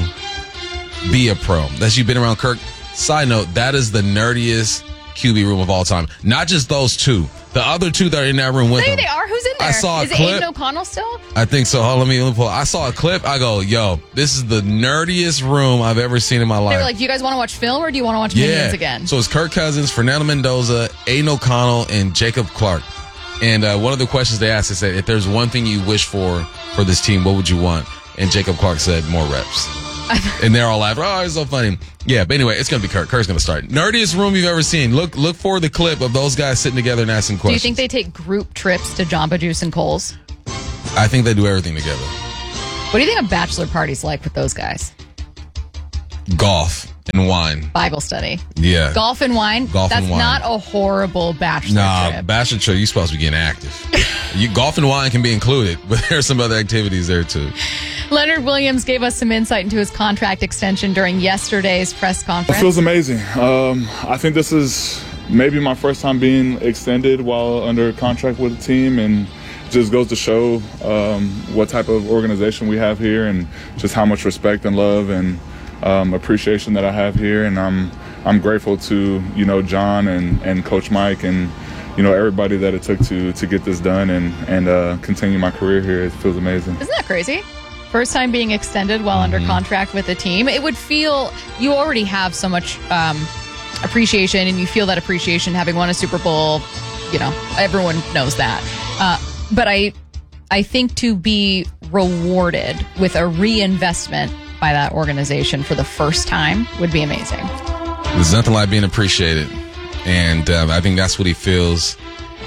Speaker 8: be a pro. That's you've been around Kirk. Side note, that is the nerdiest Q B room of all time. Not just those two. The other two that are in that room with
Speaker 7: There
Speaker 8: him.
Speaker 7: they are. Who's in there?
Speaker 8: I saw a
Speaker 7: Is it
Speaker 8: clip.
Speaker 7: Aiden O'Connell still?
Speaker 8: I think so. Hold on, let me, let me pull. I saw a clip. I go, yo, this is the nerdiest room I've ever seen in my life.
Speaker 7: They were like, do you guys want to watch film or do you want to watch Minions again?
Speaker 8: So it's Kirk Cousins, Fernando Mendoza, Aiden O'Connell, and Jacob Clark. And uh, one of the questions they asked is that if there's one thing you wish for for this team, what would you want? And Jacob Clark said more reps. And they're all laughing. Oh, it's so funny. Yeah, but anyway, it's going to be Kirk. Kirk's going to start. Nerdiest room you've ever seen. Look look for the clip of those guys sitting together and asking
Speaker 7: Do you
Speaker 8: questions.
Speaker 7: think they take group trips to Jamba Juice and Kohl's?
Speaker 8: I think they do everything together.
Speaker 7: What do you think a bachelor party's like with those guys?
Speaker 8: Golf. And wine.
Speaker 7: Bible study.
Speaker 8: Yeah.
Speaker 7: Golf and wine.
Speaker 8: Golf
Speaker 7: That's
Speaker 8: and wine.
Speaker 7: not a horrible bachelor
Speaker 8: Nah,
Speaker 7: trip.
Speaker 8: bachelor trip, you're supposed to be getting active. you, golf and wine can be included, but there's some other activities there too.
Speaker 7: Leonard Williams gave us some insight into his contract extension during yesterday's press
Speaker 10: It
Speaker 7: conference.
Speaker 10: feels amazing. Um, I think this is maybe my first time being extended while under contract with the team, and just goes to show um, what type of organization we have here and just how much respect and love and um, appreciation that I have here. And I'm I'm grateful to, you know, John and, and Coach Mike and, you know, everybody that it took to to get this done and, and uh, continue my career here. It feels amazing.
Speaker 7: Isn't that crazy? First time being extended while under contract with the team. It would feel, you already have so much um, appreciation, and you feel that appreciation having won a Super Bowl. You know, everyone knows that. Uh, but I, I think to be rewarded with a reinvestment by that organization for the first time would be amazing.
Speaker 8: There's nothing like being appreciated. And uh, I think that's what he feels.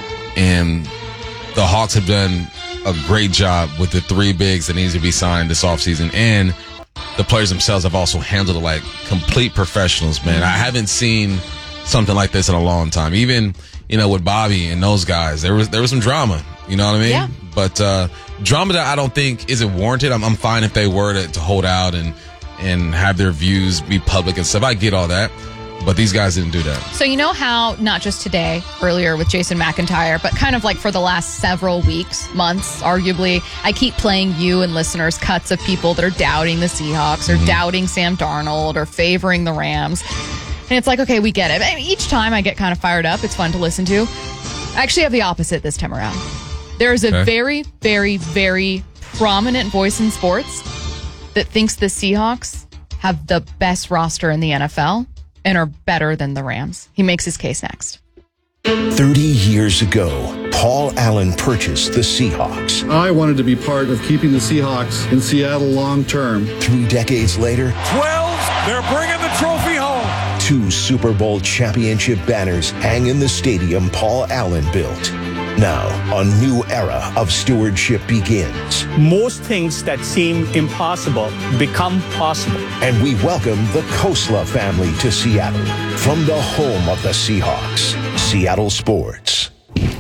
Speaker 8: And the Hawks have done a great job with the three bigs that needs to be signed this offseason. And the players themselves have also handled it like complete professionals, man. I haven't seen something like this in a long time. Even, you know, with Bobby and those guys, there was there was some drama. You know what I mean?
Speaker 7: Yeah.
Speaker 8: But uh, drama that I don't think isn't warranted. I'm, I'm fine if they were to, to hold out and and have their views be public and stuff. I get all that. But these guys didn't do that.
Speaker 7: So you know how, not just today, earlier with Jason McIntyre, but kind of like for the last several weeks, months, arguably, I keep playing you and listeners cuts of people that are doubting the Seahawks or mm-hmm. doubting Sam Darnold or favoring the Rams. And it's like, okay, we get it. I mean, each time I get kind of fired up. It's fun to listen to. I actually have the opposite this time around. There is a okay. very, very, very prominent voice in sports that thinks the Seahawks have the best roster in the N F L and are better than the Rams. He makes his case next.
Speaker 5: thirty years ago, Paul Allen purchased the Seahawks.
Speaker 13: I wanted to be part of keeping the Seahawks in Seattle long term.
Speaker 5: Three decades later,
Speaker 11: twelve, they're bringing the trophy home.
Speaker 5: Two Super Bowl championship banners hang in the stadium Paul Allen built. Now, a new era of stewardship begins.
Speaker 14: Most things that seem impossible become possible.
Speaker 5: And we welcome the Khosla family to Seattle from the home of the Seahawks, Seattle Sports.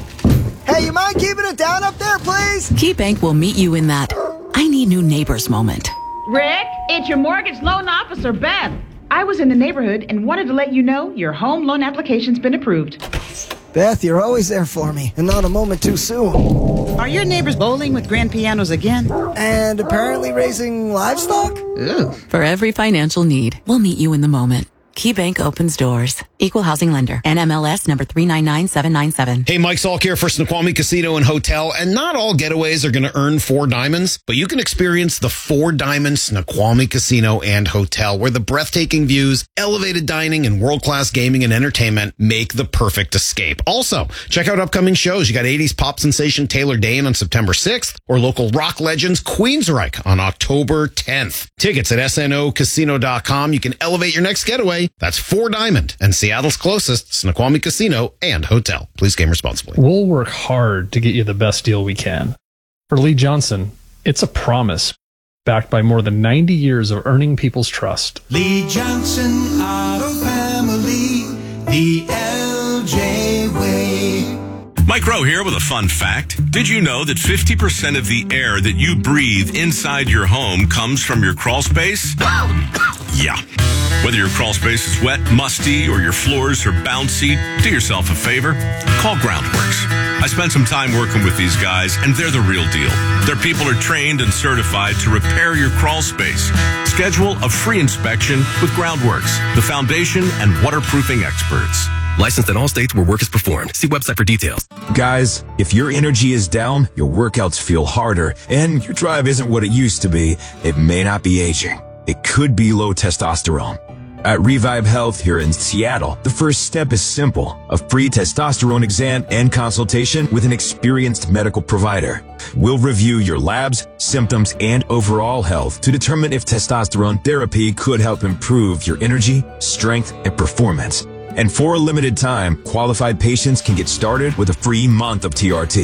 Speaker 15: Hey, you mind keeping it down up there, please?
Speaker 2: KeyBank will meet you in that I need new neighbors moment.
Speaker 16: Rick, it's your mortgage loan officer, Beth. I was in the neighborhood and wanted to let you know your home loan application's been approved.
Speaker 15: Beth, you're always there for me, and not a moment too soon.
Speaker 16: Are your neighbors bowling with grand pianos again?
Speaker 15: And apparently raising livestock?
Speaker 16: Ooh.
Speaker 2: For every financial need, we'll meet you in the moment. KeyBank opens doors. Equal housing lender. N M L S number three nine nine seven nine seven.
Speaker 17: Hey, Mike Salk here for Snoqualmie Casino and Hotel. And not all getaways are going to earn four diamonds, but you can experience the four diamond Snoqualmie Casino and Hotel, where the breathtaking views, elevated dining, and world-class gaming and entertainment make the perfect escape. Also, check out upcoming shows. You got eighties pop sensation Taylor Dane on September sixth, or local rock legends Queensryche on October tenth. Tickets at S N O casino dot com. You can elevate your next getaway. That's Four Diamond and Seattle's closest Snoqualmie Casino and Hotel. Please game responsibly.
Speaker 18: We'll work hard to get you the best deal we can. For Lee Johnson, it's a promise backed by more than ninety years of earning people's trust.
Speaker 28: Lee Johnson, Auto Family, the L J way.
Speaker 29: Mike Rowe here with a fun fact. Did you know that fifty percent of the air that you breathe inside your home comes from your crawl space? Yeah. Whether your crawl space is wet, musty, or your floors are bouncy, do yourself a favor. Call Groundworks. I spent some time working with these guys, and they're the real deal. Their people are trained and certified to repair your crawl space. Schedule a free inspection with Groundworks, the foundation and waterproofing experts.
Speaker 24: Licensed in all states where work is performed. See website for details.
Speaker 22: Guys, if your energy is down, your workouts feel harder, and your drive isn't what it used to be, it may not be aging. It could be low testosterone. At Revive Health here in Seattle, the first step is simple. A free testosterone exam and consultation with an experienced medical provider. We'll review your labs, symptoms, and overall health to determine if testosterone therapy could help improve your energy, strength, and performance. And for a limited time, qualified patients can get started with a free month of T R T.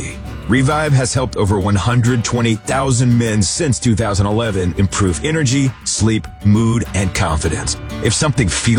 Speaker 3: Revive has helped over one hundred twenty thousand men since two thousand eleven improve energy, sleep, mood, and confidence. If something feels